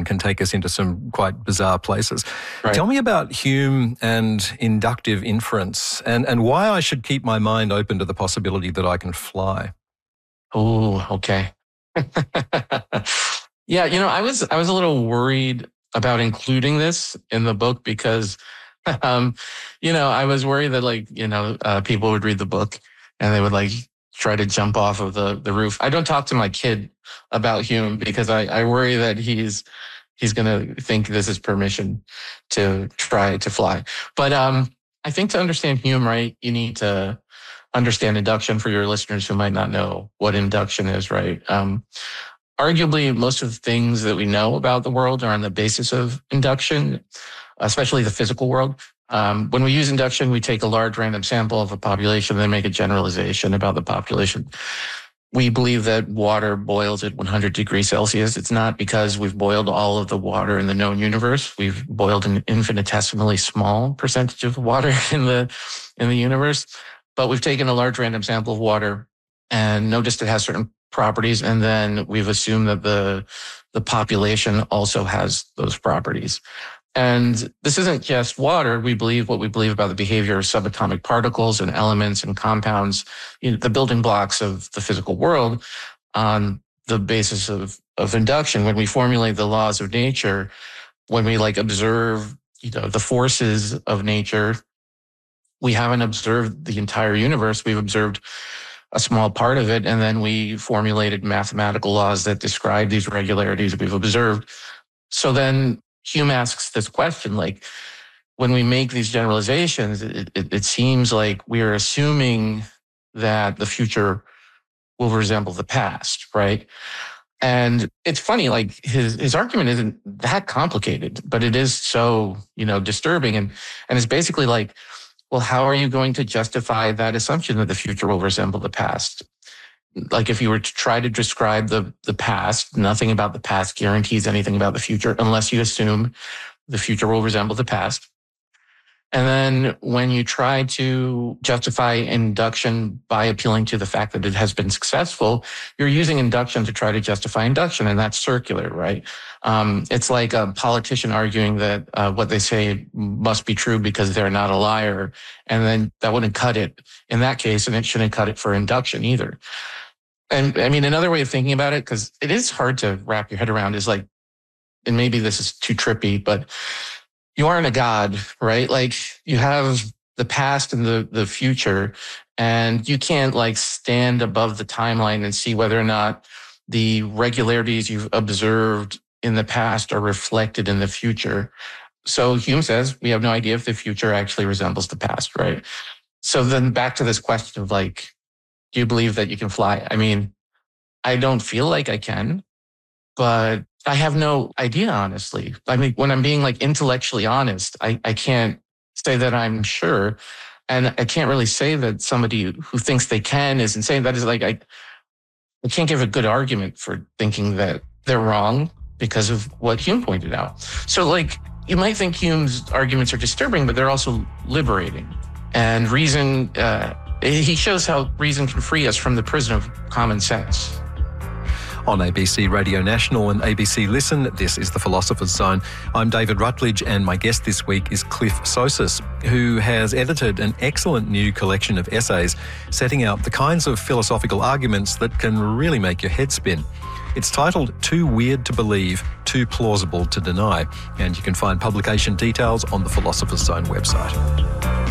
induction can take us into some quite bizarre places. Right. Tell me about Hume and inductive inference and why I should keep my mind open to the possibility that I can fly. Oh, okay. Yeah, I was a little worried about including this in the book because, I was worried that people would read the book and they would try to jump off of the roof. I don't talk to my kid about Hume because I worry that he's going to think this is permission to try to fly. But I think to understand Hume, right, you need to understand induction for your listeners who might not know what induction is, right? Arguably, most of the things that we know about the world are on the basis of induction, especially the physical world. When we use induction, we take a large random sample of a population and then make a generalization about the population. We believe that water boils at 100 degrees Celsius. It's not because we've boiled all of the water in the known universe. We've boiled an infinitesimally small percentage of water in the universe. But we've taken a large random sample of water and noticed it has certain properties. And then we've assumed that the population also has those properties. And this isn't just water. We believe what we believe about the behavior of subatomic particles and elements and compounds, the building blocks of the physical world on the basis of induction. When we formulate the laws of nature, when we observe, the forces of nature, we haven't observed the entire universe. We've observed a small part of it. And then we formulated mathematical laws that describe these regularities we've observed. So then Hume asks this question, when we make these generalizations, it seems like we are assuming that the future will resemble the past, right? And it's funny, his argument isn't that complicated, but it is so, disturbing. And it's basically well, how are you going to justify that assumption that the future will resemble the past? If you were to try to describe the past, nothing about the past guarantees anything about the future unless you assume the future will resemble the past. And then when you try to justify induction by appealing to the fact that it has been successful, you're using induction to try to justify induction, and that's circular, right? It's like a politician arguing that what they say must be true because they're not a liar, and then that wouldn't cut it in that case, and it shouldn't cut it for induction either. And I mean, another way of thinking about it, because it is hard to wrap your head around, is and maybe this is too trippy, but you aren't a god, right? You have the past and the future, and you can't stand above the timeline and see whether or not the regularities you've observed in the past are reflected in the future. So Hume says we have no idea if the future actually resembles the past, right? So then back to this question of do you believe that you can fly? I mean, I don't feel like I can, but I have no idea, honestly. I mean, when I'm being intellectually honest, I can't say that I'm sure. And I can't really say that somebody who thinks they can is insane. That is I can't give a good argument for thinking that they're wrong because of what Hume pointed out. So you might think Hume's arguments are disturbing, but they're also liberating. And reason, he shows how reason can free us from the prison of common sense. On ABC Radio National and ABC Listen, this is The Philosopher's Zone. I'm David Rutledge, and my guest this week is Cliff Sosis, who has edited an excellent new collection of essays setting out the kinds of philosophical arguments that can really make your head spin. It's titled Too Weird to Believe, Too Plausible to Deny, and you can find publication details on the Philosopher's Zone website.